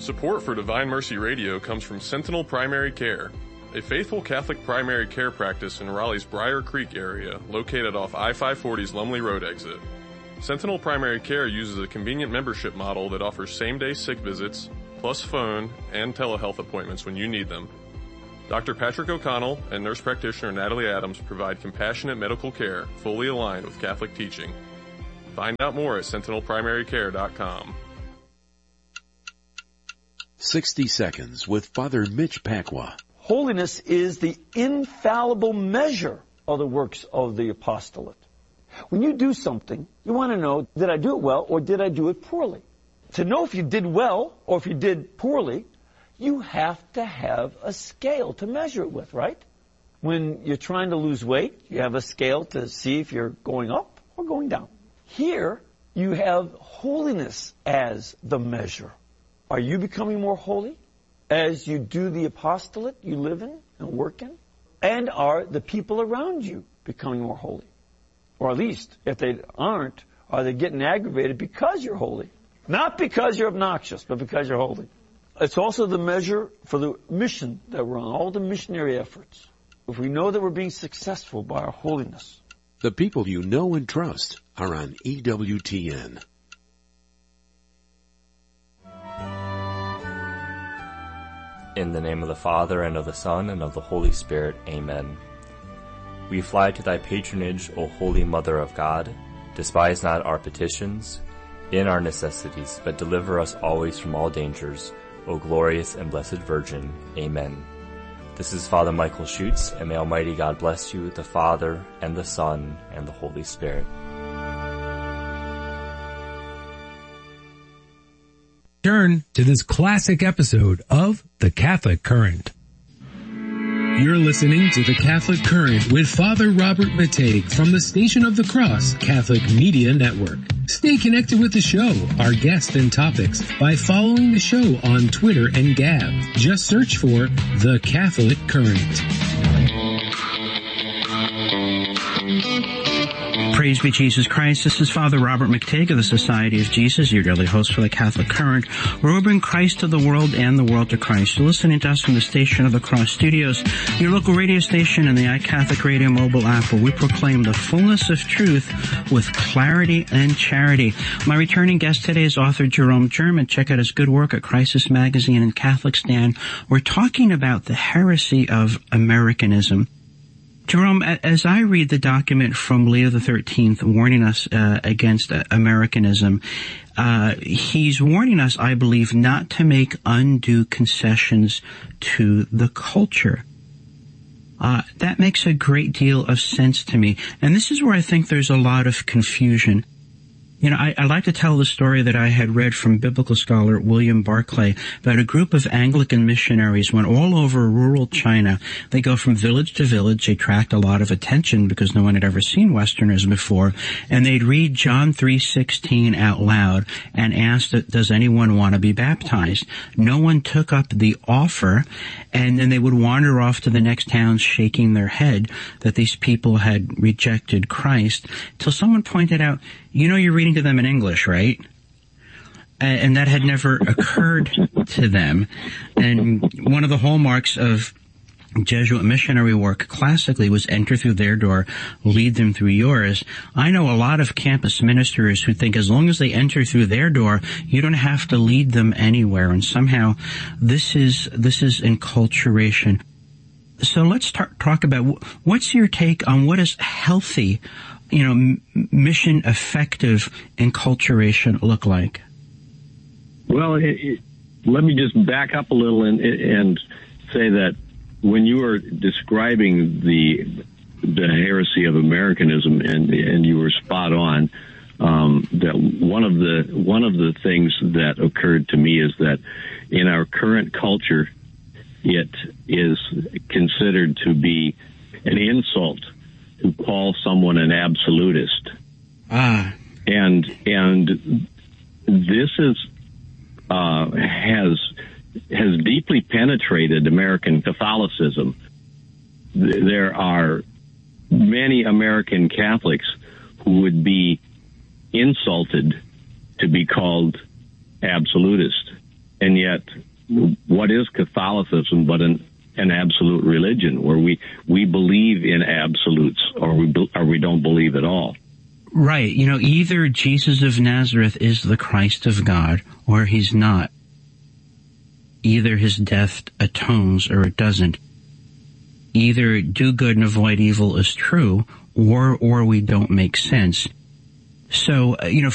Support for Divine Mercy Radio comes from Sentinel Primary Care, a faithful Catholic primary care practice in Raleigh's Briar Creek area, located off I-540's Lumley Road exit. Sentinel Primary Care uses a convenient membership model that offers same-day sick visits, plus phone and telehealth appointments when you need them. Dr. Patrick O'Connell and nurse practitioner Natalie Adams provide compassionate medical care fully aligned with Catholic teaching. Find out more at sentinelprimarycare.com. 60 Seconds with Father Mitch Pacwa. Holiness is the infallible measure of the works of the apostolate. When you do something, you want to know, did I do it well or did I do it poorly? To know if you did well or if you did poorly, you have to have a scale to measure it with, right? When you're trying to lose weight, you have a scale to see if you're going up or going down. Here, you have holiness as the measure. Are you becoming more holy as you do the apostolate you live in and work in? And are the people around you becoming more holy? Or at least, if they aren't, are they getting aggravated because you're holy? Not because you're obnoxious, but because you're holy. It's also the measure for the mission that we're on, all the missionary efforts. If we know that we're being successful by our holiness. The people you know and trust are on EWTN. In the name of the Father, and of the Son, and of the Holy Spirit. Amen. We fly to thy patronage, O Holy Mother of God. Despise not our petitions in our necessities, but deliver us always from all dangers, O glorious and blessed Virgin. Amen. This is Father Michael Schutz, and may Almighty God bless you, the Father, and the Son, and the Holy Spirit. Turn to this classic episode of The Catholic Current. You're listening to The Catholic Current with Father Robert Matejk from the Station of the Cross Catholic Media Network. Stay connected with the show, our guests and topics by following the show on Twitter and Gab. Just search for The Catholic Current. Praise be Jesus Christ. This is Father Robert Matejk of the Society of Jesus, your daily host for the Catholic Current, where we bring Christ to the world and the world to Christ. You're listening to us from the Station of the Cross Studios, your local radio station and the iCatholic Radio mobile app, where we proclaim the fullness of truth with clarity and charity. My returning guest today is author Jerome German. Check out his good work at Crisis Magazine and Catholic Stand. We're talking about the heresy of Americanism. Jerome, as I read the document from Leo XIII warning us against Americanism, he's warning us, I believe, not to make undue concessions to the culture. That makes a great deal of sense to me. And this is where I think there's a lot of confusion. You know, I like to tell the story that I had read from biblical scholar William Barclay about a group of Anglican missionaries went all over rural China. They go from village to village. They attract a lot of attention because no one had ever seen Westerners before. And they'd read John 3:16 out loud and ask, does anyone want to be baptized? No one took up the offer, and then they would wander off to the next town shaking their head that these people had rejected Christ, till someone pointed out, you know, you're reading to them in English, right? And that had never occurred to them. And one of the hallmarks of Jesuit missionary work classically was enter through their door, lead them through yours. I know a lot of campus ministers who think as long as they enter through their door, you don't have to lead them anywhere. And somehow this is enculturation. So let's talk about what's your take on what is healthy, mission effective enculturation look like? Well, let me just back up a little and say that when you were describing the heresy of Americanism, and you were spot on, that one of the things that occurred to me is that in our current culture, it is considered to be an insult to call someone an absolutist. And this has deeply penetrated American Catholicism. There are many American Catholics who would be insulted to be called absolutist. And yet, what is Catholicism but an absolute religion where we believe in absolutes or we don't believe at all? Right. Either Jesus of Nazareth is the Christ of God or he's not. Either his death atones or it doesn't. Either do good and avoid evil is true or we don't make sense. So,